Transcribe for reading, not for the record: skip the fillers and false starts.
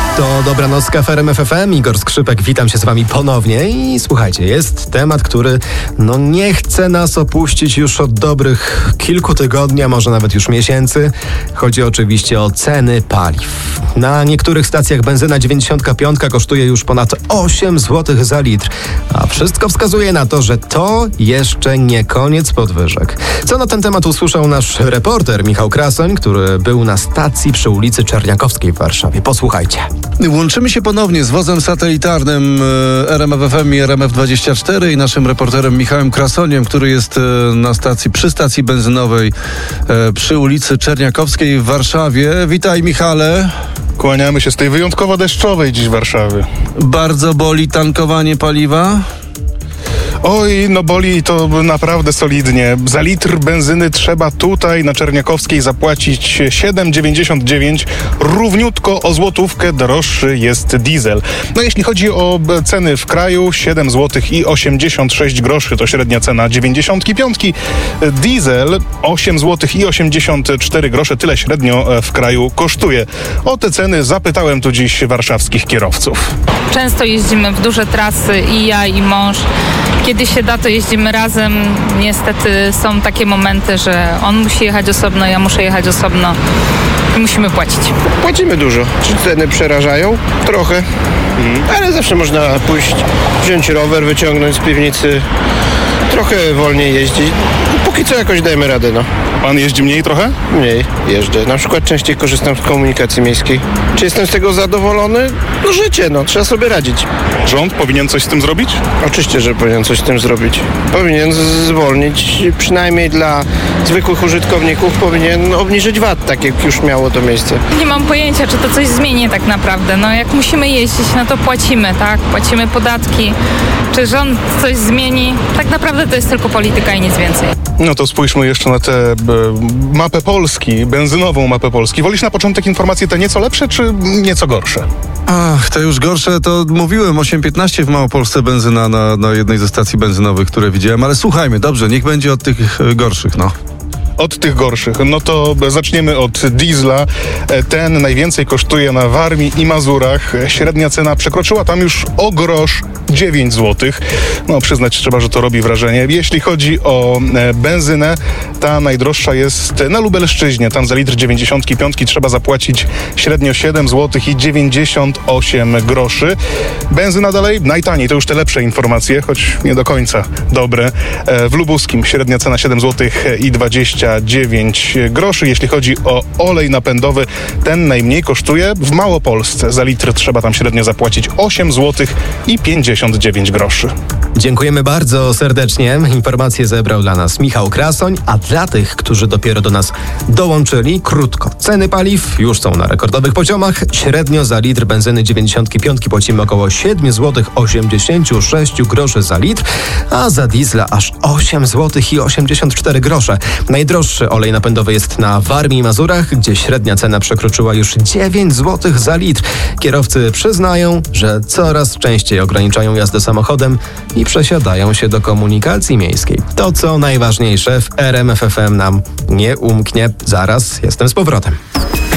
To Dobranocka w RMF FM. Igor Skrzypek, witam się z wami ponownie. I słuchajcie, jest temat, który nie chce nas opuścić już od dobrych kilku tygodni, a może nawet już miesięcy. Chodzi oczywiście o ceny paliw. Na niektórych stacjach benzyna 95 kosztuje już ponad 8 zł za litr. A wszystko wskazuje na to, że to jeszcze nie koniec podwyżek. Co na ten temat usłyszał nasz reporter Michał Krasoń, który był na stacji przy ulicy Czerniakowskiej w Warszawie. Posłuchajcie. Łączymy się ponownie z wozem satelitarnym RMF FM i RMF24 i naszym reporterem Michałem Krasoniem, który jest przy stacji benzynowej przy ulicy Czerniakowskiej w Warszawie. Witaj, Michale. Kłaniamy się z tej wyjątkowo deszczowej dziś Warszawy. Bardzo boli tankowanie paliwa? Oj, boli to naprawdę solidnie. Za litr benzyny trzeba tutaj na Czerniakowskiej zapłacić 7,99. Równiutko o złotówkę droższy jest diesel. Jeśli chodzi o ceny w kraju, 7 zł i 86 groszy to średnia cena 95. Diesel 8 zł i 84 grosze, tyle średnio w kraju kosztuje. O te ceny zapytałem tu dziś warszawskich kierowców. Często jeździmy w duże trasy i ja, i mąż. Kiedy się da, to jeździmy razem. Niestety są takie momenty, że on musi jechać osobno, ja muszę jechać osobno i musimy płacić. Płacimy dużo. Czy ceny przerażają? Trochę. Ale zawsze można pójść, wziąć rower, wyciągnąć z piwnicy, trochę wolniej jeździć. Póki co jakoś dajemy radę, Pan jeździ mniej trochę? Mniej jeżdżę. Na przykład częściej korzystam z komunikacji miejskiej. Czy jestem z tego zadowolony? Życie, trzeba sobie radzić. Rząd powinien coś z tym zrobić? Oczywiście, że powinien coś z tym zrobić. Powinien zwolnić, przynajmniej dla zwykłych użytkowników powinien obniżyć VAT, tak jak już miało to miejsce. Nie mam pojęcia, czy to coś zmieni tak naprawdę. Jak musimy jeździć, to płacimy, tak? Płacimy podatki. Czy rząd coś zmieni? Tak naprawdę to jest tylko polityka i nic więcej. To spójrzmy jeszcze na tę mapę Polski, benzynową mapę Polski. Wolisz na początek informacje te nieco lepsze, czy nieco gorsze? Ach, te już gorsze, to mówiłem, 8,15 w Małopolsce benzyna na jednej ze stacji benzynowych, które widziałem, ale słuchajmy, dobrze, niech będzie od tych gorszych, Od tych gorszych. To zaczniemy od diesla. Ten najwięcej kosztuje na Warmii i Mazurach. Średnia cena przekroczyła tam już o grosz 9 zł. Przyznać trzeba, że to robi wrażenie. Jeśli chodzi o benzynę, ta najdroższa jest na Lubelszczyźnie. Tam za litr 95 trzeba zapłacić średnio 7 zł i 98 groszy. Benzyna dalej najtaniej. To już te lepsze informacje, choć nie do końca dobre. W Lubuskim średnia cena 7 zł i 29 groszy. Jeśli chodzi o olej napędowy, ten najmniej kosztuje w Małopolsce. Za litr trzeba tam średnio zapłacić 8 zł i 59 groszy. Dziękujemy bardzo serdecznie. Informacje zebrał dla nas Michał Krasoń, a dla tych, którzy dopiero do nas dołączyli, krótko. Ceny paliw już są na rekordowych poziomach. Średnio za litr benzyny 95 płacimy około 7 zł 86 groszy za litr, a za diesla aż 8 zł i 84 grosze. Najdroższy olej napędowy jest na Warmii i Mazurach, gdzie średnia cena przekroczyła już 9 zł za litr. Kierowcy przyznają, że coraz częściej ograniczają jazdę samochodem i przesiadają się do komunikacji miejskiej. To, co najważniejsze, w RMF FM nam nie umknie. Zaraz jestem z powrotem.